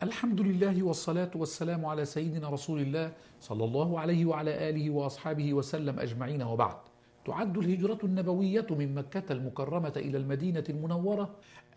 الحمد لله والصلاة والسلام على سيدنا رسول الله صلى الله عليه وعلى آله وأصحابه وسلم أجمعين، وبعد. تعد الهجرة النبوية من مكة المكرمة إلى المدينة المنورة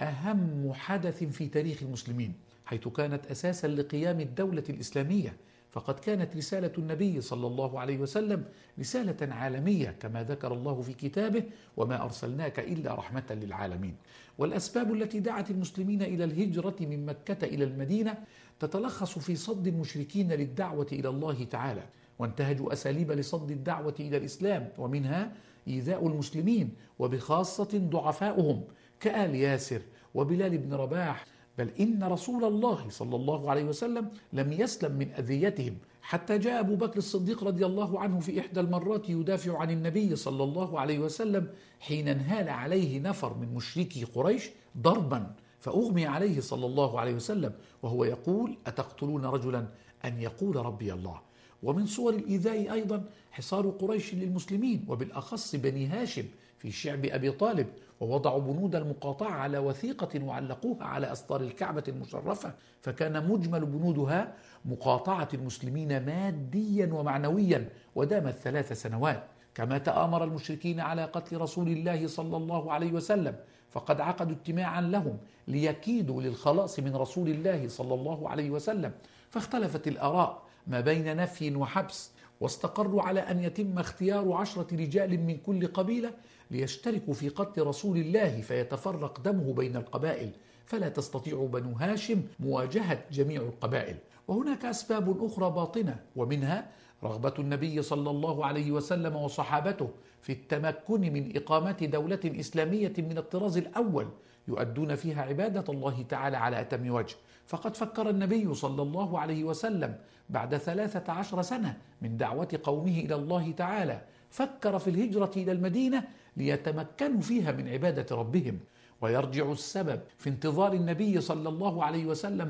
أهم حدث في تاريخ المسلمين، حيث كانت أساسا لقيام الدولة الإسلامية، فقد كانت رسالة النبي صلى الله عليه وسلم رسالة عالمية كما ذكر الله في كتابه: وما أرسلناك إلا رحمة للعالمين. والأسباب التي دعت المسلمين إلى الهجرة من مكة إلى المدينة تتلخص في صد المشركين للدعوة إلى الله تعالى، وانتهجوا أساليب لصد الدعوة إلى الإسلام، ومنها إيذاء المسلمين وبخاصة ضعفاؤهم كآل ياسر وبلال بن رباح، بل إن رسول الله صلى الله عليه وسلم لم يسلم من أذيتهم، حتى جاء أبو بكر الصديق رضي الله عنه في إحدى المرات يدافع عن النبي صلى الله عليه وسلم حين انهال عليه نفر من مشركي قريش ضربا، فأغمي عليه صلى الله عليه وسلم وهو يقول: أتقتلون رجلا أن يقول ربي الله. ومن صور الإيذاء أيضا حصار قريش للمسلمين، وبالأخص بني هاشم في شعب أبي طالب، ووضعوا بنود المقاطعة على وثيقة وعلقوها على أستار الكعبة المشرفة، فكان مجمل بنودها مقاطعة المسلمين ماديا ومعنويا، ودامت 3 سنوات. كما تآمر المشركين على قتل رسول الله صلى الله عليه وسلم، فقد عقدوا اجتماعا لهم ليكيدوا للخلاص من رسول الله صلى الله عليه وسلم، فاختلفت الآراء ما بين نفي وحبس، واستقروا على أن يتم اختيار 10 رجال من كل قبيلة ليشتركوا في قتل رسول الله، فيتفرق دمه بين القبائل، فلا تستطيع بنو هاشم مواجهة جميع القبائل. وهناك أسباب أخرى باطنة، ومنها رغبة النبي صلى الله عليه وسلم وصحابته في التمكن من إقامة دولة إسلامية من الطراز الأول يؤدون فيها عبادة الله تعالى على أتم وجه، فقد فكر النبي صلى الله عليه وسلم بعد 13 سنة من دعوة قومه إلى الله تعالى، فكر في الهجرة إلى المدينة ليتمكنوا فيها من عبادة ربهم. ويرجع السبب في انتظار النبي صلى الله عليه وسلم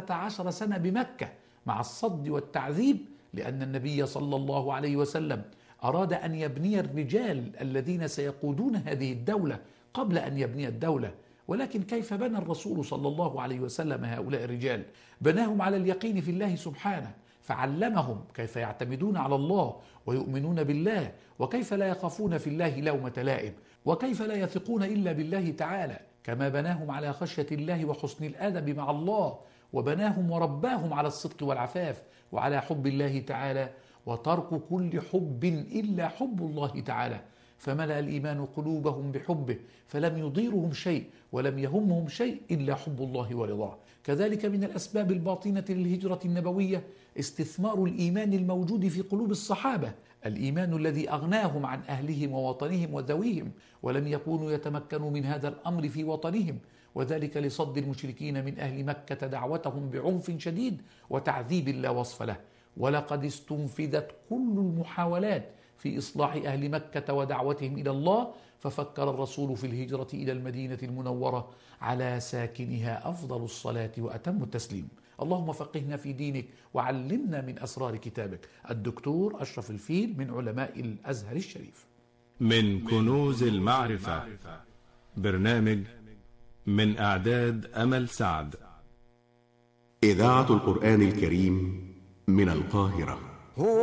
13 سنة بمكة مع الصد والتعذيب، لأن النبي صلى الله عليه وسلم أراد أن يبني الرجال الذين سيقودون هذه الدولة قبل أن يبني الدولة. ولكن كيف بنى الرسول صلى الله عليه وسلم هؤلاء الرجال؟ بناهم على اليقين في الله سبحانه، فعلمهم كيف يعتمدون على الله ويؤمنون بالله، وكيف لا يخافون في الله لومة لائم، وكيف لا يثقون إلا بالله تعالى. كما بناهم على خشية الله وحسن الأدب مع الله، وبناهم ورباهم على الصدق والعفاف وعلى حب الله تعالى، وترك كل حب إلا حب الله تعالى. فملأ الإيمان قلوبهم بحبه، فلم يضيرهم شيء ولم يهمهم شيء إلا حب الله ورضاه. كذلك من الأسباب الباطنة للهجرة النبوية استثمار الإيمان الموجود في قلوب الصحابة، الإيمان الذي أغناهم عن أهلهم ووطنهم وذويهم، ولم يكونوا يتمكنوا من هذا الأمر في وطنهم، وذلك لصد المشركين من أهل مكة دعوتهم بعنف شديد وتعذيب لا وصف له. ولقد استنفذت كل المحاولات في إصلاح أهل مكة ودعوتهم إلى الله، ففكر الرسول في الهجرة إلى المدينة المنورة على ساكنها أفضل الصلاة وأتم التسليم. اللهم فقهنا في دينك وعلمنا من أسرار كتابك. الدكتور أشرف الفيل من علماء الأزهر الشريف. من كنوز المعرفة، برنامج من إعداد أمل سعد. إذاعة القرآن الكريم من القاهرة.